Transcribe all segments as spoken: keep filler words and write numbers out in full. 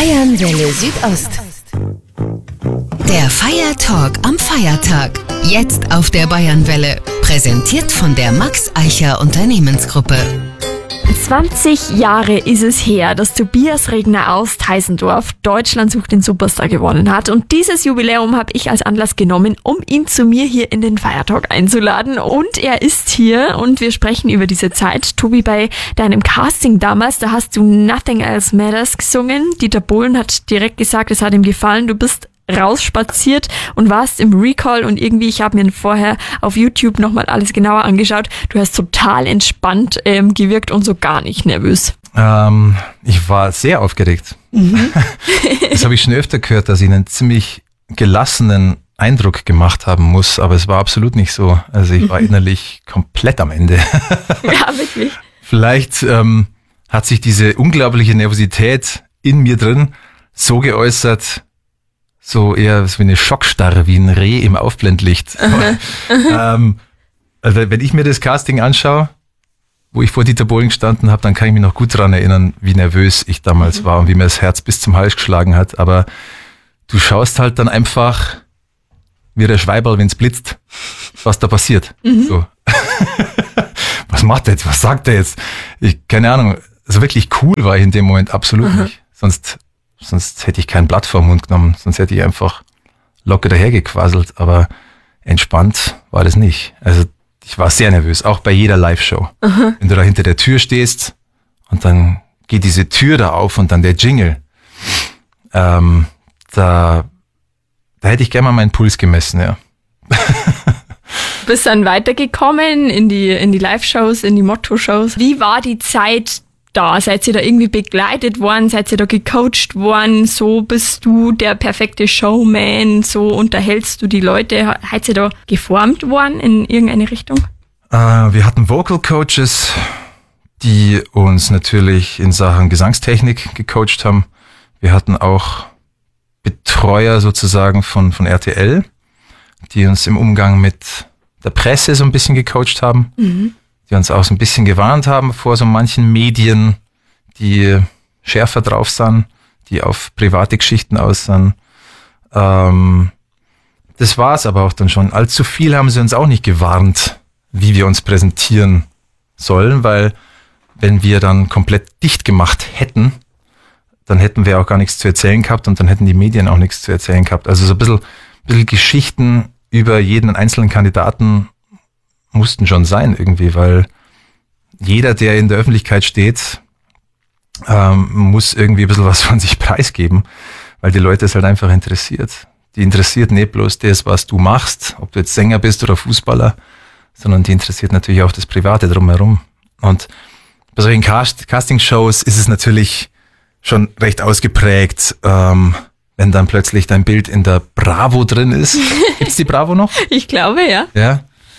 Bayernwelle Südost. Der Feiertalk am Feiertag. Jetzt auf der Bayernwelle. Präsentiert von der Max Eicher Unternehmensgruppe. zwanzig Jahre ist es her, dass Tobias Regner aus Teisendorf Deutschland sucht den Superstar gewonnen hat. Und dieses Jubiläum habe ich als Anlass genommen, um ihn zu mir hier in den Feiertalk einzuladen. Und er ist hier und wir sprechen über diese Zeit. Tobi, bei deinem Casting damals, da hast du Nothing Else Matters gesungen. Dieter Bohlen hat direkt gesagt, es hat ihm gefallen. Du bist rausspaziert und warst im Recall und irgendwie, ich habe mir vorher auf YouTube nochmal alles genauer angeschaut, du hast total entspannt ähm, gewirkt und so gar nicht nervös. Ähm, ich war sehr aufgeregt. Mhm. Das habe ich schon öfter gehört, dass ich einen ziemlich gelassenen Eindruck gemacht haben muss, aber es war absolut nicht so. Also ich war mhm. innerlich komplett am Ende. Ja, wirklich. Vielleicht ähm, hat sich diese unglaubliche Nervosität in mir drin so geäußert, so eher so wie eine Schockstarre, wie ein Reh im Aufblendlicht. ähm, also wenn ich mir das Casting anschaue, wo ich vor Dieter Bohlen gestanden habe, dann kann ich mich noch gut daran erinnern, wie nervös ich damals mhm. war und wie mir das Herz bis zum Hals geschlagen hat. Aber du schaust halt dann einfach wie der Schweiberl, wenn es blitzt, was da passiert. Mhm. So. Was macht er jetzt? Was sagt er jetzt? Ich, keine Ahnung. Also wirklich cool war ich in dem Moment absolut mhm. nicht. Sonst Sonst hätte ich kein Blatt vor den Mund genommen, sonst hätte ich einfach locker dahergequasselt, aber entspannt war das nicht. Also ich war sehr nervös, auch bei jeder Live-Show. Uh-huh. Wenn du da hinter der Tür stehst und dann geht diese Tür da auf und dann der Jingle, ähm, da, da hätte ich gerne mal meinen Puls gemessen, ja. Du bist dann weitergekommen in die, in die Live-Shows, in die Motto-Shows. Wie war die Zeit da? Seid ihr da irgendwie begleitet worden? Seid ihr da gecoacht worden? So bist du der perfekte Showman? So unterhältst du die Leute? Seid ihr da geformt worden in irgendeine Richtung? Äh, wir hatten Vocal Coaches, die uns natürlich in Sachen Gesangstechnik gecoacht haben. Wir hatten auch Betreuer sozusagen von, von R T L, die uns im Umgang mit der Presse so ein bisschen gecoacht haben. Mhm. Die uns auch so ein bisschen gewarnt haben vor so manchen Medien, die schärfer drauf sind, die auf private Geschichten aussahen. Ähm, das war's aber auch dann schon. Allzu viel haben sie uns auch nicht gewarnt, wie wir uns präsentieren sollen, weil wenn wir dann komplett dicht gemacht hätten, dann hätten wir auch gar nichts zu erzählen gehabt und dann hätten die Medien auch nichts zu erzählen gehabt. Also so ein bisschen, ein bisschen Geschichten über jeden einzelnen Kandidaten mussten schon sein irgendwie, weil jeder, der in der Öffentlichkeit steht, ähm, muss irgendwie ein bisschen was von sich preisgeben, weil die Leute es halt einfach interessiert. Die interessiert nicht bloß das, was du machst, ob du jetzt Sänger bist oder Fußballer, sondern die interessiert natürlich auch das Private drumherum. Und bei solchen Cast- Castingshows ist es natürlich schon recht ausgeprägt, ähm, wenn dann plötzlich dein Bild in der Bravo drin ist. Gibt's die Bravo noch? Ich glaube, ja. Ja.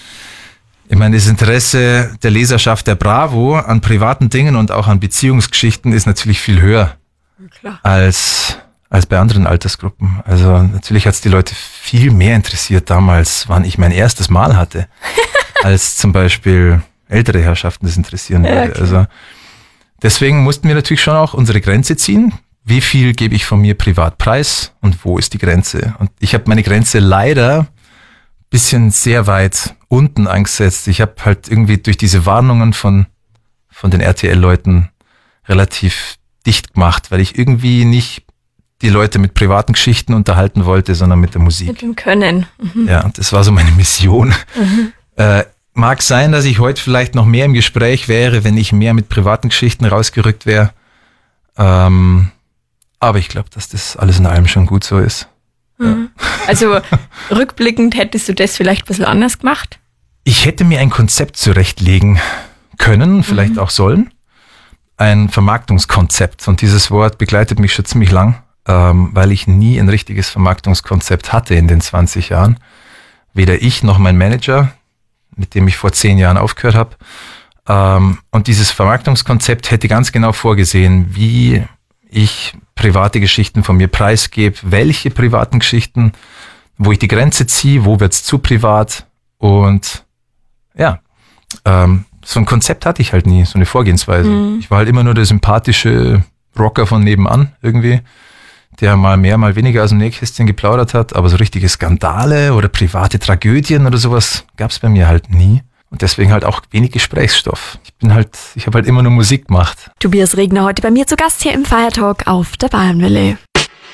Ich meine, das Interesse der Leserschaft der Bravo an privaten Dingen und auch an Beziehungsgeschichten ist natürlich viel höher Klar. als als bei anderen Altersgruppen. Also natürlich hat es die Leute viel mehr interessiert damals, wann ich mein erstes Mal hatte, als zum Beispiel ältere Herrschaften das interessieren würde. Ja, okay. Also deswegen mussten wir natürlich schon auch unsere Grenze ziehen. Wie viel gebe ich von mir privat preis und wo ist die Grenze? Und ich habe meine Grenze leider bisschen sehr weit unten angesetzt. Ich habe halt irgendwie durch diese Warnungen von von den R T L-Leuten relativ dicht gemacht, weil ich irgendwie nicht die Leute mit privaten Geschichten unterhalten wollte, sondern mit der Musik. Mit dem Können. Mhm. Ja, das war so meine Mission. Mhm. Äh, mag sein, dass ich heute vielleicht noch mehr im Gespräch wäre, wenn ich mehr mit privaten Geschichten rausgerückt wäre. Ähm, aber ich glaube, dass das alles in allem schon gut so ist. Mhm. Also rückblickend hättest du das vielleicht ein bisschen anders gemacht? Ich hätte mir ein Konzept zurechtlegen können, vielleicht mhm. auch sollen. Ein Vermarktungskonzept. Und dieses Wort begleitet mich schon ziemlich lang, ähm, weil ich nie ein richtiges Vermarktungskonzept hatte in den zwanzig Jahren. Weder ich noch mein Manager, mit dem ich vor zehn Jahren aufgehört habe. Ähm, und dieses Vermarktungskonzept hätte ganz genau vorgesehen, wie ich private Geschichten von mir preisgebe, welche privaten Geschichten, wo ich die Grenze ziehe, wo wird's zu privat und ja, ähm, so ein Konzept hatte ich halt nie, so eine Vorgehensweise. Mhm. Ich war halt immer nur der sympathische Rocker von nebenan irgendwie der mal mehr, mal weniger aus dem Nähkästchen geplaudert hat, aber so richtige Skandale oder private Tragödien oder sowas gab es bei mir halt nie. Und deswegen halt auch wenig Gesprächsstoff. Ich bin halt, ich habe halt immer nur Musik gemacht. Tobias Regner heute bei mir zu Gast hier im Feiertalk auf der Bayernwelle.